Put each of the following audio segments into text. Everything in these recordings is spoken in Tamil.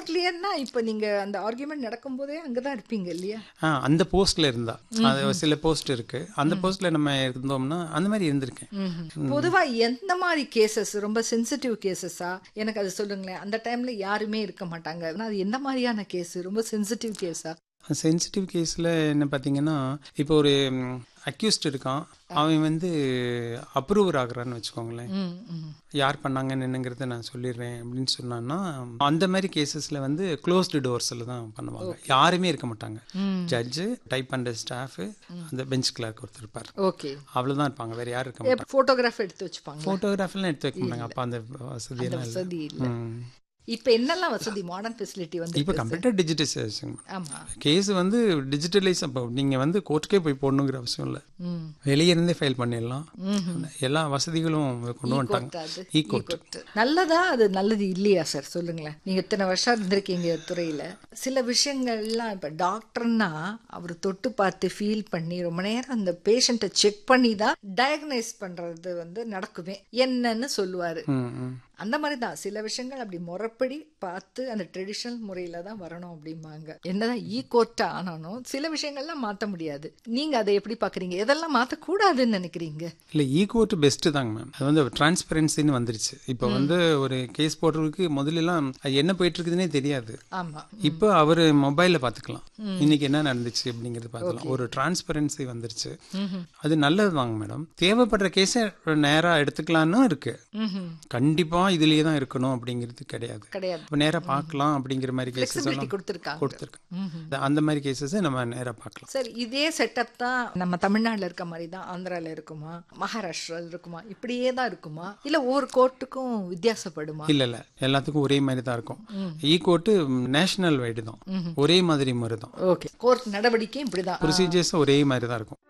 கோர்ட்லன்னா இப்ப நீங்க அந்த ஆர்குமெண்ட் நடக்கும் போதே அங்கதான் இருப்பீங்க இல்லையா? அந்த போஸ்ட்ல இருந்தா அது சில போஸ்ட் இருக்கு, அந்த போஸ்ட்ல நம்ம இருந்தோம்னா அந்த மாதிரி இருந்திருக்கேன். பொதுவா எந்த மாதிரி கேசஸ் ரொம்ப சென்சிட்டிவ் கேசஸா எனக்கு அது சொல்லுங்களேன். அந்த டைம்ல யாருமே இருக்க மாட்டாங்க, அது என்ன மாதிரியான கேஸ்? ரொம்ப சென்சிட்டிவ் கேஸா? சென்சிட்டிவ் கேஸில் என்ன பார்த்தீங்கன்னா, இப்போ ஒரு அக்யூஸ்ட் இருக்கான், அவன் வந்து அப்ரூவர் ஆகுறான்னு வச்சுக்கோங்களேன். யார் பண்ணாங்கன்னு என்னங்கிறத நான் சொல்லிடுறேன் அப்படின்னு சொன்னான்னா, அந்த மாதிரி கேசஸில் வந்து க்ளோஸ்டு டோர்ஸில் தான் பண்ணுவாங்க. யாருமே இருக்க மாட்டாங்க. ஜட்ஜு, டைப் பண்ணுற ஸ்டாஃபு, அந்த பெஞ்ச் கிளர்க் ஒருத்தர் இருப்பார். ஓகே, அவ்வளோதான் இருப்பாங்க, வேறு யாரும் இருக்க மாட்டாங்க. ஃபோட்டோகிராஃப் எடுத்து வச்சுப்பாங்க? ஃபோட்டோகிராஃபெல்லாம் எடுத்து வைக்க மாட்டாங்க. அப்போ அந்த வசதியெல்லாம் வசதி இல்லை. இப்ப என்னெல்லாம் வசதி, மாடர்ன் ஃபெசிலிட்டி வந்து? இப்போ கம்ப்யூட்டர் டிஜிட்டைசேஷன். ஆமா, கேஸ் வந்து டிஜிட்டலைஸ். அப்போ நீங்க வந்து கோர்ட்டுக்கே போய் போடணுங்கிற அவசியம் இல்லை, வெளியே இருந்தே ஃபைல் பண்ணிடலாம். எல்லா வசதிகளும் கொண்டு வந்துட்டாங்க. ஈ-கோர்ட் நல்லதா அது நல்லது இல்லையா சார்? சொல்லுங்களேன். நீங்க இத்தனை வருஷம் இருந்திருக்கீங்க துறையில. சில விஷயங்கள்லாம் இப்ப டாக்டர்னா அவர் தொட்டு பார்த்து ஃபீல் பண்ணி ரொம்ப நேரம் அந்த பேஷண்ட்டை செக் பண்ணி தான் டயக்னைஸ் பண்றது வந்து நடக்குமே, என்னன்னு சொல்லுவாரு. அந்த மாதிரி தான் சில விஷயங்கள் அப்படி முறைப்படி பார்த்து அந்த ட்ரெடிஷனல் முறையில தான் வரணும் அப்படிம்பாங்க. என்னதான் ஈ-கோர்ட்டா ஆனாலும் சில விஷயங்கள்லாம் மாற்ற முடியாது. நீங்க அதை எப்படி பாக்குறீங்க? எதெல்லாம் மாற்றக்கூடாதுன்னு நினைக்கிறீங்க? இல்லை, ஈ-கோர்ட் பெஸ்ட்டு தாங்க மேம். அது வந்து டிரான்ஸ்பரன்சின்னு வந்துருச்சு. இப்போ வந்து ஒரு கேஸ் போடுறதுக்கு முதலெல்லாம் அது என்ன போயிட்டு இருக்குதுன்னே தெரியாது. ஆமா, இப்போ அவர் மொபைலில் பார்த்துக்கலாம், இன்னைக்கு என்ன நடந்துச்சு அப்படிங்கிறது பார்க்கலாம். ஒரு டிரான்ஸ்பரன்சி வந்துருச்சு, அது நல்லது தாங்க மேடம். தேவைப்படுற கேஸை நேராக எடுத்துக்கலான்னு இருக்கு. கண்டிப்பா இதுலயே தான் இருக்கணும் அப்படிங்கிறது கிடையாது. நேரா பார்க்கலாம் அப்படிங்கிற மாதிரி கேசஸ் எல்லாம் கொடுத்துருக்காங்க. அந்த மாதிரி கேசஸ் நம்ம நேரா பார்க்கலாம். சார், இதே செட்டப் தான் நம்ம தமிழ்நாட்டில் இருக்க மாதிரி தான் ஆந்திரால இருக்குமா, மகாராஷ்டிரால இருக்குமா, இப்படியே தான் இருக்குமா, இல்ல ஒவ்வொரு கோர்ட்டுக்கும் வித்தியாசப்படுமா? இல்ல, எல்லாத்துக்கும் ஒரே மாதிரி தான் இருக்கும். ஈ-கோர்ட் நேஷனல் வைடு தான், ஒரே மாதிரி முறை தான். ஓகே, கோர்ட் நடவடிக்கை இப்படிதான், ப்ரொசீஜர்ஸ் ஒரே மாதிரி தான் இருக்கும்.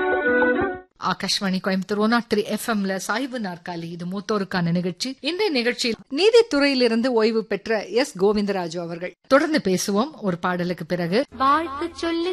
ஆகாஷ்வாணி கோயம்புத்தூர் 103 FM சாய்வு நாற்காலி, இது மூத்தோருக்கான நிகழ்ச்சி. இன்றைய நிகழ்ச்சியில் நீதித்துறையிலிருந்து ஓய்வு பெற்ற எஸ் கோவிந்தராஜு அவர்கள். தொடர்ந்து பேசுவோம் ஒரு பாடலுக்கு பிறகு. வாழ்த்து சொல்லு